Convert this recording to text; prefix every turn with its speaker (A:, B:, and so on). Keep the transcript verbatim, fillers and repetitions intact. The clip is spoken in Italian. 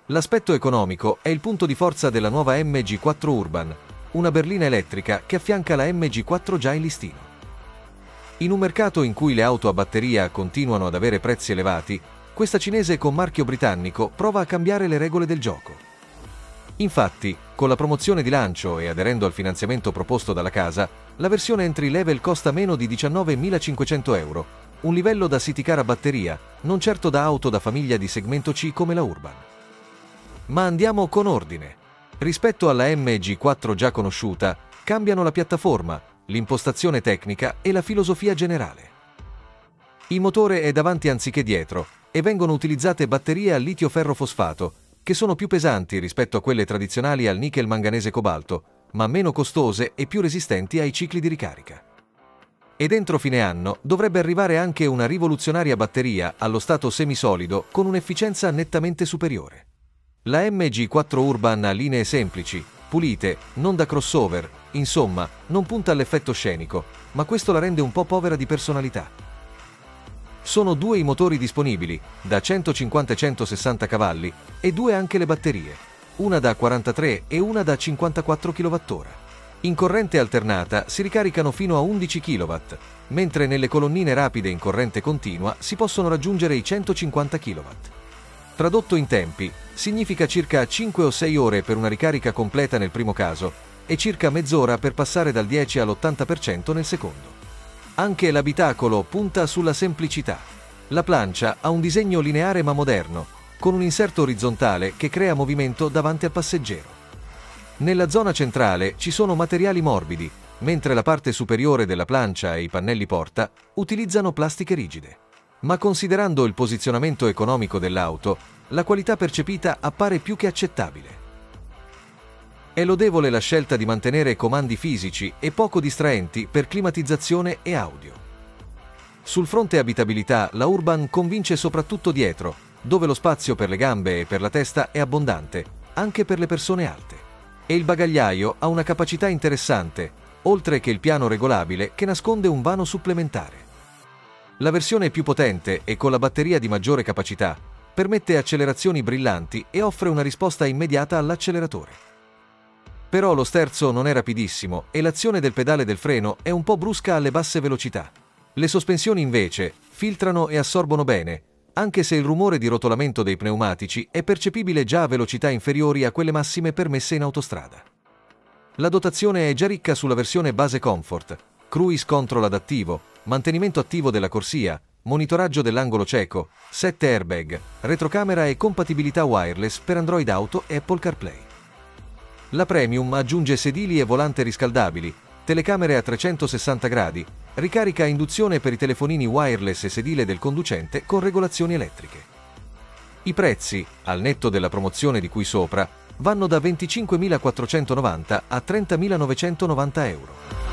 A: L'aspetto economico è il punto di forza della nuova M G quattro Urban, una berlina elettrica che affianca la M G quattro già in listino. In un mercato in cui le auto a batteria continuano ad avere prezzi elevati, questa cinese con marchio britannico prova a cambiare le regole del gioco. Infatti, con la promozione di lancio e aderendo al finanziamento proposto dalla casa, la versione entry level costa meno di diciannovemilacinquecento euro, un livello da city car a batteria, non certo da auto da famiglia di segmento C come la Urban. Ma andiamo con ordine. Rispetto alla M G quattro già conosciuta, cambiano la piattaforma, l'impostazione tecnica e la filosofia generale. Il motore è davanti anziché dietro e vengono utilizzate batterie al litio ferro fosfato, che sono più pesanti rispetto a quelle tradizionali al nichel manganese cobalto, ma meno costose e più resistenti ai cicli di ricarica. E dentro fine anno dovrebbe arrivare anche una rivoluzionaria batteria allo stato semisolido con un'efficienza nettamente superiore. La M G quattro Urban ha linee semplici, pulite, non da crossover, insomma, non punta all'effetto scenico, ma questo la rende un po' povera di personalità. Sono due i motori disponibili, da centocinquanta e centosessanta cavalli, e due anche le batterie, una da quarantatré e una da cinquantaquattro chilowattora. In corrente alternata si ricaricano fino a undici chilowatt, mentre nelle colonnine rapide in corrente continua si possono raggiungere i centocinquanta chilowatt. Tradotto in tempi, significa circa cinque o sei ore per una ricarica completa nel primo caso e circa mezz'ora per passare dal dieci all'ottanta per cento nel secondo. Anche l'abitacolo punta sulla semplicità. La plancia ha un disegno lineare ma moderno, con un inserto orizzontale che crea movimento davanti al passeggero. Nella zona centrale ci sono materiali morbidi, mentre la parte superiore della plancia e i pannelli porta utilizzano plastiche rigide. Ma considerando il posizionamento economico dell'auto, la qualità percepita appare più che accettabile. È lodevole la scelta di mantenere comandi fisici e poco distraenti per climatizzazione e audio. Sul fronte abitabilità, la Urban convince soprattutto dietro, dove lo spazio per le gambe e per la testa è abbondante, anche per le persone alte. E il bagagliaio ha una capacità interessante, oltre che il piano regolabile che nasconde un vano supplementare. La versione più potente e con la batteria di maggiore capacità permette accelerazioni brillanti e offre una risposta immediata all'acceleratore. Però lo sterzo non è rapidissimo e l'azione del pedale del freno è un po' brusca alle basse velocità. Le sospensioni invece filtrano e assorbono bene, anche se il rumore di rotolamento dei pneumatici è percepibile già a velocità inferiori a quelle massime permesse in autostrada. La dotazione è già ricca sulla versione base Comfort, cruise control adattivo, mantenimento attivo della corsia, monitoraggio dell'angolo cieco, sette airbag, retrocamera e compatibilità wireless per Android Auto e Apple CarPlay. La Premium aggiunge sedili e volante riscaldabili, telecamere a trecentosessanta gradi, ricarica a induzione per i telefonini wireless e sedile del conducente con regolazioni elettriche. I prezzi, al netto della promozione di cui sopra, vanno da venticinquemilaquattrocentonovanta a trentamilanovecentonovanta euro.